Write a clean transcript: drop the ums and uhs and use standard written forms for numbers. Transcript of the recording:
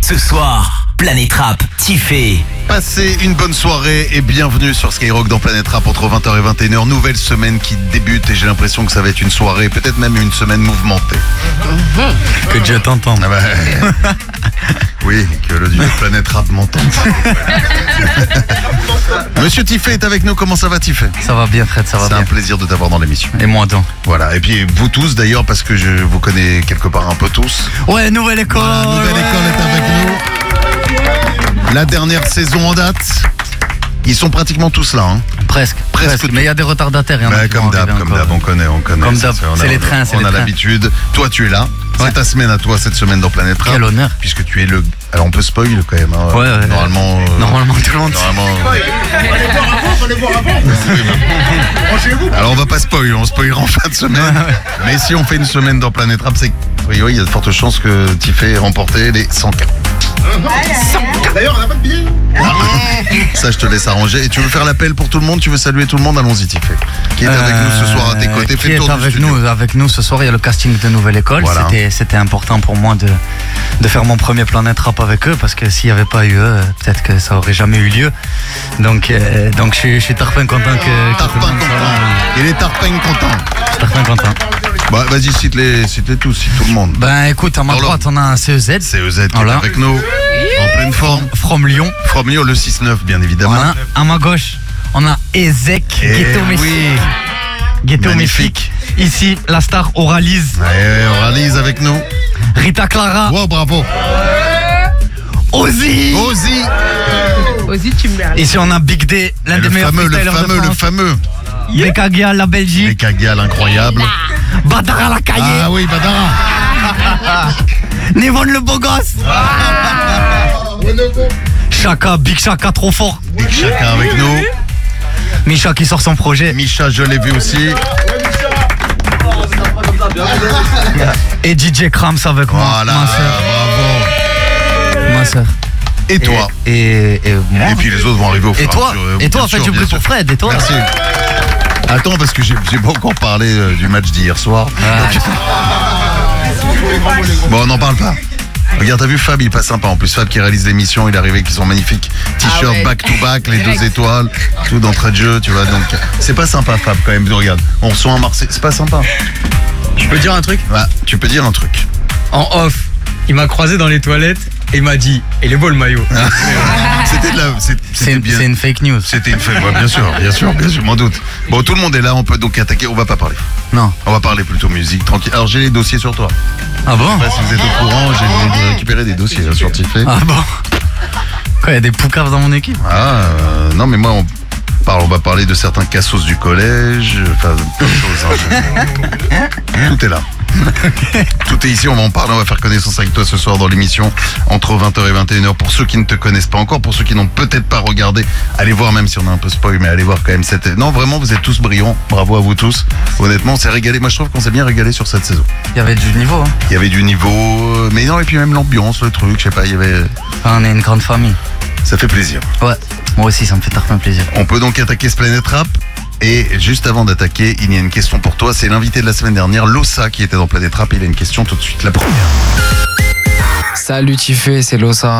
Ce soir, Planète Rap, Tiffé. Passez une bonne soirée et bienvenue sur Skyrock dans Planète Rap entre 20h et 21h. Nouvelle semaine qui débute et j'ai l'impression que ça va être une soirée, peut-être même une semaine mouvementée. Que Dieu t'entende. Ah bah, oui, que le dieu de Planète Rap m'entende. Monsieur Tiffé est avec nous, comment ça va Tiffé? Ça va bien Fred, ça va C'est bien. un plaisir de t'avoir dans l'émission. Et moi donc. Voilà, et puis vous tous d'ailleurs parce que je vous connais quelque part un peu tous. Ouais, nouvelle école. Voilà, nouvelle école est avec nous. La dernière saison en date. Ils sont pratiquement tous là. Hein. Presque. Mais il y a des retardataires. Comme d'hab, on connaît. Comme d'hab, c'est les trains, On a l'habitude. Toi, tu es là. Ouais. C'est ta semaine à toi cette semaine dans Planète Rap. Quel honneur. Puisque tu es le... Alors on peut spoil quand même. Hein. Ouais. Normalement... Normalement tout le monde. Fallait voir avant. Alors on va pas spoil, on spoilera en fin de semaine. Ouais. Mais si on fait une semaine dans Planète Rap, c'est oui, il y a de fortes chances que Tiffé ait remporté les 100K. D'ailleurs, on n'a pas de billets. Ça, je te laisse arranger. Et tu veux faire l'appel pour tout le monde? Tu veux saluer tout le monde? Allons-y, Tiffé. Qui est avec nous ce soir à tes côtés? Qui est avec nous ce soir? Il y a le casting de Nouvelle École. Voilà. C'était important pour moi de faire mon premier Planète Rap avec eux parce que s'il n'y avait pas eu eux, peut-être que ça aurait jamais eu lieu. Donc je suis tarpin content que Tarpin content. Il est tarpin content. Tarpin content. Bah, vas-y, cite-les tous, cite tout le monde. Ben écoute, à ma droite, on a un CEZ. CEZ qui Voilà. est avec nous, en pleine forme. From Lyon. From Lyon, le 6-9, bien évidemment. Voilà. À ma gauche, on a Ezek, Ghetto Magnifique. Ici, la star Oralise. Ouais, on réalise avec nous. Rita Clara. Wow, bravo. Ozzy. Ozzy, tu me mets à l'aise. Ici, on a Big D, l'un des meilleurs freestylers de France. le fameux. Bekagia, la Belgique. Bekagia, l'incroyable. Badara, la Caillé. Ah oui, Badara. Nevon, le beau gosse. Chaka, Big Chaka, trop fort. Big Chaka avec nous. Micha qui sort son projet. Micha, je l'ai vu aussi. Et DJ Krams avec moi. Voilà, Ma soeur. bravo. Ma soeur. Et toi? Et moi. Et puis les autres vont arriver au fur Et toi, Bien en fait, sûr, j'ai bien pris pour sûr. Fred. Et toi? Merci. Attends, parce que j'ai pas encore parlé du match d'hier soir. Bon, on n'en parle pas. Regarde, t'as vu Fab, il est pas sympa. En plus, Fab qui réalise l'émission, il est arrivé avec son magnifique t-shirt ouais. back to back, les 2 étoiles, tout d'entrée de jeu, tu vois. Donc, c'est pas sympa, Fab, quand même. Regarde, on reçoit un Marseille, c'est pas sympa. Je peux dire un truc? Ouais, tu peux dire un truc. En off, il m'a croisé dans les toilettes et il m'a dit il est beau le maillot. C'était de la. C'était bien. C'est une fake news. C'était une fake, ouais, bien sûr, je m'en doute. Bon, tout le monde est là, on peut donc attaquer. On va pas parler. Non. On va parler plutôt musique, tranquille. Alors, j'ai les dossiers sur toi. Ah bon? Je sais pas si vous êtes au courant, j'ai récupéré des dossiers là, sur Tiffé. Ah bon? Quoi, il y a des poucaves dans mon équipe? Non, mais moi, on va parler de certains cassos du collège, enfin, plein de choses. Hein. Tout est là. Tout est ici, on va en parler, on va faire connaissance avec toi ce soir dans l'émission entre 20h et 21h. Pour ceux qui ne te connaissent pas encore, pour ceux qui n'ont peut-être pas regardé, allez voir, même si on a un peu spoil, mais allez voir quand même cette... Non, vraiment, vous êtes tous brillants, bravo à vous tous. Honnêtement, on s'est régalé, moi je trouve qu'on s'est bien régalé sur cette saison. Il y avait du niveau, hein. Il y avait du niveau, mais non, et puis même l'ambiance, le truc, je sais pas, il y avait... On est une grande famille. Ça fait plaisir. Ouais, moi aussi, ça me fait tarpin plaisir. On peut donc attaquer ce Planète Rap. Et juste avant d'attaquer, il y a une question pour toi. C'est l'invité de la semaine dernière, Lossa, qui était dans Planète Rap. Il a une question tout de suite, la première. Salut Tiffé, c'est Lossa.